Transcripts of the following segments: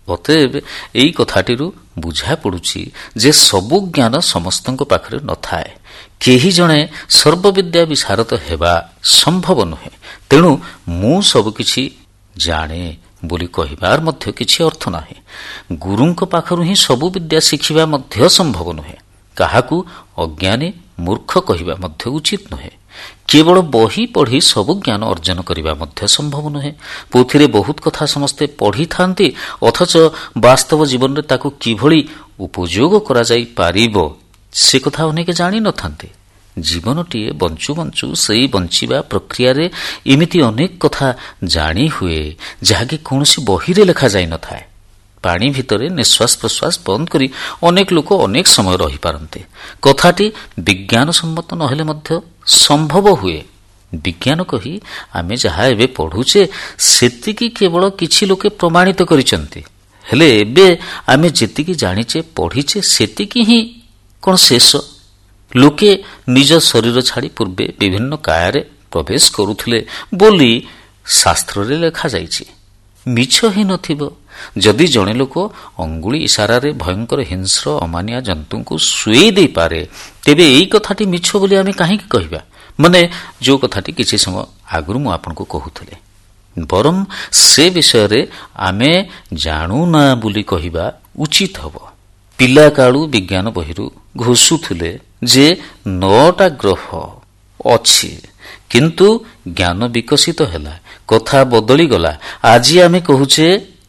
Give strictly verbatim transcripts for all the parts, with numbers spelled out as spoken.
ଅତଏବ ଏଇ କଥାଟିରୁ ବୁଝା ପଡୁଛି ଯେ ସବୁ ଜ୍ଞାନ ସମସ୍ତଙ୍କ ପାଖରେ ନଥାଏ। କେହି ଜଣେ ସର୍ବବିଦ୍ୟା ବିଶାରଦ ହେବା ସମ୍ଭବ ନୁହେଁ। ତେଣୁ ମୁଁ ସବୁକିଛି ଜାଣେ ବୋଲି କହିବାର ମଧ୍ୟ କିଛି ଅର୍ଥ ନାହିଁ। ଗୁରୁଙ୍କ ପାଖରୁ ହିଁ ସବୁ ବିଦ୍ୟା ଶିଖିବା ମଧ୍ୟ ସମ୍ଭବ ନୁହେଁ। କାହାକୁ ଅଜ୍ଞାନୀ ମୂର୍ଖ କହିବା ମଧ୍ୟ ଉଚିତ ନୁହେଁ। କେବଳ ବହି ପଢ଼ି ସବୁ ଜ୍ଞାନ ଅର୍ଜନ କରିବା ମଧ୍ୟ ସମ୍ଭବ ନୁହେଁ। ପୋଥିରେ ବହୁତ କଥା ସମସ୍ତେ ପଢ଼ିଥାନ୍ତି, ଅଥଚ ବାସ୍ତବ ଜୀବନରେ ତାକୁ କିଭଳି ଉପଯୋଗ କରାଯାଇପାରିବ ସେ କଥା ଅନେକ ଜାଣିନଥାନ୍ତି। ଜୀବନଟିଏ ବଞ୍ଚୁ ବଞ୍ଚୁ ସେଇ ବଞ୍ଚିବା ପ୍ରକ୍ରିୟାରେ ଏମିତି ଅନେକ କଥା ଜାଣି ହୁଏ ଯାହାକି କୌଣସି ବହିରେ ଲେଖାଯାଇନଥାଏ। ପାଣି ଭିତରେ ନିଶ୍ୱାସ ପ୍ରଶ୍ୱାସ ବନ୍ଦ କରି ଅନେକ ଲୋକ ଅନେକ ସମୟ ରହିପାରନ୍ତି। କଥାଟି ବିଜ୍ଞାନ ସମ୍ମତ ନହେଲେ ମଧ୍ୟ ସମ୍ଭବ ହୁଏ। ବିଜ୍ଞାନ କହି ଆମେ ଯାହା ଏବେ ପଢ଼ୁଛେ ସେତିକି କେବଳ କିଛି ଲୋକେ ପ୍ରମାଣିତ କରିଛନ୍ତି। ହେଲେ ଏବେ ଆମେ ଯେତିକି ଜାଣିଛେ ପଢ଼ିଛେ ସେତିକି ହିଁ କ'ଣ ଶେଷ? ଲୋକେ ନିଜ ଶରୀର ଛାଡ଼ି ପୂର୍ବେ ବିଭିନ୍ନ କାୟାରେ ପ୍ରବେଶ କରୁଥିଲେ ବୋଲି ଶାସ୍ତ୍ରରେ ଲେଖାଯାଇଛି। ମିଛ ହିଁ ନଥିବ। ଯଦି ଜଣେ ଲୋକ ଅଙ୍ଗୁଳି ଇସାରାରେ ଭୟଙ୍କର ହିଂସ୍ର ଅମାନିଆ ଜନ୍ତୁଙ୍କୁ ଶୁଏଇ ଦେଇପାରେ, ତେବେ ଏଇ କଥାଟି ମିଛ ବୋଲି ଆମେ କାହିଁକି କହିବା? ମାନେ ଯେଉଁ କଥାଟି କିଛି ସମୟ ଆଗରୁ ମୁଁ ଆପଣଙ୍କୁ କହୁଥିଲି। ବରଂ ସେ ବିଷୟରେ ଆମେ ଜାଣୁନା ବୋଲି କହିବା ଉଚିତ ହେବ। ପିଲାକାଳୁ ବିଜ୍ଞାନ ବହିରୁ ଘୋଷୁଥିଲେ ଯେ ନଅଟା ଗ୍ରହ ଅଛି, କିନ୍ତୁ ଜ୍ଞାନ ବିକଶିତ ହେଲା, କଥା ବଦଳିଗଲା। ଆଜି ଆମେ କହୁଛେ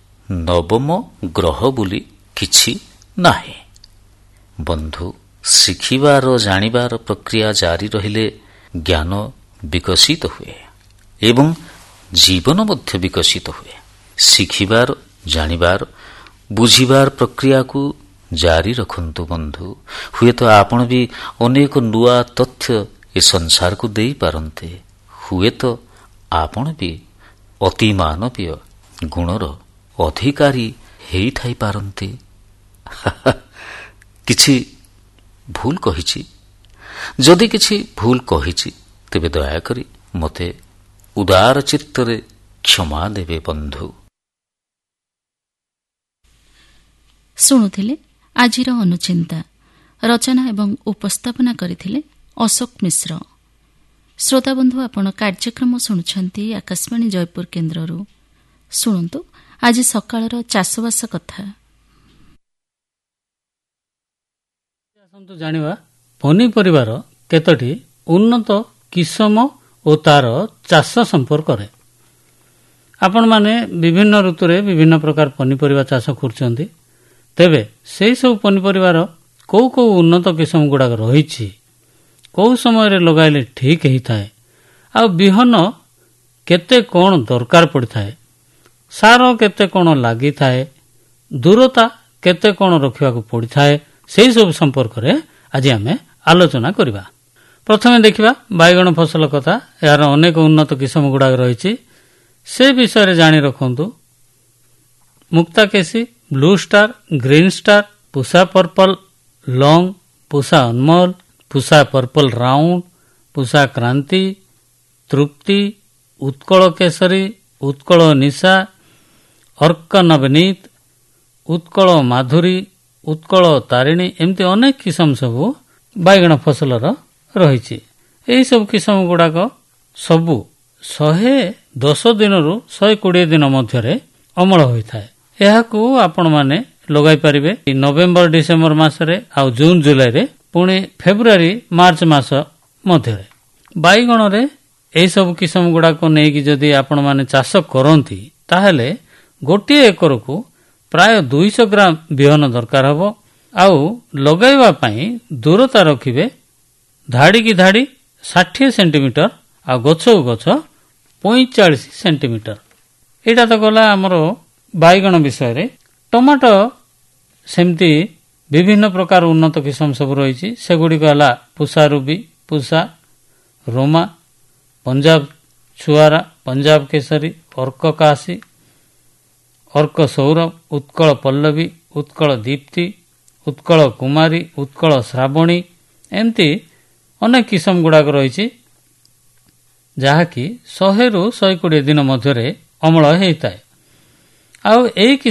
ନବମ ଗ୍ରହ ବୋଲି କିଛି ନାହିଁ। ବନ୍ଧୁ, ଶିଖିବାର ଜାଣିବାର ପ୍ରକ୍ରିୟା ଜାରି ରହିଲେ ଜ୍ଞାନ ବିକଶିତ ହୁଏ ଏବଂ ଜୀବନ ମଧ୍ୟ ବିକଶିତ ହୁଏ। ଶିଖିବାର, ଜାଣିବାର, ବୁଝିବାର ପ୍ରକ୍ରିୟାକୁ ଜାରି ରଖନ୍ତୁ ବନ୍ଧୁ। ହୁଏତ ଆପଣ ବି ଅନେକ ନୂଆ ତଥ୍ୟ ଏ ସଂସାରକୁ ଦେଇପାରନ୍ତି। ହୁଏତ ଆପଣ ବି ଅତି ମାନବୀୟ ଗୁଣର ଅଧିକାରୀ ହେଇଥାଇପାରନ୍ତି। କିଛି ଭୁଲ କହିଛି? ଯଦି କିଛି ଭୁଲ କହିଛି ତେବେ ଦୟାକରି ମୋତେ ଉଦାର ଚିତ୍ତରେ କ୍ଷମା ଦେବେ ବନ୍ଧୁ। ଶୁଣୁଥିଲେ ଆଜିର ଅନୁଚିନ୍ତା। ରଚନା ଏବଂ ଉପସ୍ଥାପନା କରିଥିଲେ ଅଶୋକ ମିଶ୍ର। ଶ୍ରୋତାବନ୍ଧୁ, ଆପଣ କାର୍ଯ୍ୟକ୍ରମ ଶୁଣୁଛନ୍ତି ଆକାଶବାଣୀ ଜୟପୁର କେନ୍ଦ୍ରରୁ। ଶୁଣନ୍ତୁ ଆଜି ସକାଳର ଚାଷବାସ କଥା। ଆସନ୍ତୁ ଜାଣିବା ପନିପରିବାର କେତୋଟି ଉନ୍ନତ କିସମ ଓ ତାର ଚାଷ ସମ୍ପର୍କରେ। ଆପଣମାନେ ବିଭିନ୍ନ ଋତୁରେ ବିଭିନ୍ନ ପ୍ରକାର ପନିପରିବା ଚାଷ କରୁଛନ୍ତି। ତେବେ ସେହି ସବୁ ପନିପରିବାର କେଉଁ କେଉଁ ଉନ୍ନତ କିସମ ଗୁଡ଼ାକ ରହିଛି, କେଉଁ ସମୟରେ ଲଗାଇଲେ ଠିକ୍ ହେଇଥାଏ, ଆଉ ବିହନ କେତେ କ'ଣ ଦରକାର ପଡ଼ିଥାଏ, ସାର କେତେ କ'ଣ ଲାଗିଥାଏ, ଦୂରତା କେତେ କ'ଣ ରଖିବାକୁ ପଡ଼ିଥାଏ, ସେହି ସବୁ ସମ୍ପର୍କରେ ଆଜି ଆମେ ଆଲୋଚନା କରିବା। ପ୍ରଥମେ ଦେଖିବା ବାଇଗଣ ଫସଲ କଥା। ଏହାର ଅନେକ ଉନ୍ନତ କିସମ ଗୁଡ଼ାକ ରହିଛି, ସେ ବିଷୟରେ ଜାଣି ରଖନ୍ତୁ। ମୁକ୍ତାକେଶୀ, blue star, green star, Pusa purple long, Pusa Anmol, Pusa purple round, Pusa କ୍ରାନ୍ତି, ତୃପ୍ତି, ଉତ୍କଳ କେଶରୀ, ଉତ୍କଳ ନିଶା, ଅର୍କ ନବନୀତ, ଉତ୍କଳ ମାଧୁରୀ, ଉତ୍କଳ ତାରିଣୀ, ଏମିତି ଅନେକ କିସମ ସବୁ ବାଇଗଣ ଫସଲର ରହିଛି। ଏହିସବୁ କିସମ ଗୁଡ଼ାକ ସବୁ ଶହେ ଦଶ ଦିନରୁ ଶହେ କୋଡ଼ିଏ ଦିନ ମଧ୍ୟରେ ଅମଳ ହୋଇଥାଏ। ଏହାକୁ ଆପଣମାନେ ଲଗାଇ ପାରିବେ ନଭେମ୍ବର ଡିସେମ୍ବର ମାସରେ, ଆଉ ଜୁନ ଜୁଲାଇରେ, ପୁଣି ଫେବୃଆରୀ ମାର୍ଚ୍ଚ ମାସ ମଧ୍ୟରେ। ବାଇଗଣରେ ଏହିସବୁ କିସମ ଗୁଡ଼ାକ ନେଇକି ଯଦି ଆପଣମାନେ ଚାଷ କରନ୍ତି ତାହେଲେ ଗୋଟିଏ ଏକରକୁ ପ୍ରାୟ ଦୁଇଶହ ଗ୍ରାମ ବିହନ ଦରକାର ହେବ। ଆଉ ଲଗାଇବା ପାଇଁ ଦୂରତା ରଖିବେ ଧାଡ଼ିକି ଧାଡ଼ି ଷାଠିଏ ସେଣ୍ଟିମିଟର, ଆଉ ଗଛକୁ ଗଛ ପଇଁଚାଳିଶ ସେଣ୍ଟିମିଟର। ଏଇଟା ତ ଗଲା ଆମର ବାଇଗଣ ବିଷୟରେ। ଟମାଟୋ ସେମିତି ବିଭିନ୍ନ ପ୍ରକାର ଉନ୍ନତ କିସମ ସବୁ ରହିଛି। ସେଗୁଡ଼ିକ ହେଲା ପୁଷା ରୁବି, ପୁଷା ରୋମା, ପଞ୍ଜାବ ଛୁଆରା, ପଞ୍ଜାବ କେଶରୀ, ଅର୍କ କାଶୀ, ଅର୍କ ସୌରଭ, ଉତ୍କଳ ପଲ୍ଲବୀ, ଉତ୍କଳ ଦୀପ୍ତି, ଉତ୍କଳ କୁମାରୀ, ଉତ୍କଳ ଶ୍ରାବଣୀ, ଏମିତି ଅନେକ କିସମ ଗୁଡ଼ାକ ରହିଛି ଯାହାକି ଶହେରୁ ଶହେ କୋଡ଼ିଏ ଦିନ ମଧ୍ୟରେ ଅମଳ ହେଇଥାଏ। ଆଉ ଏହି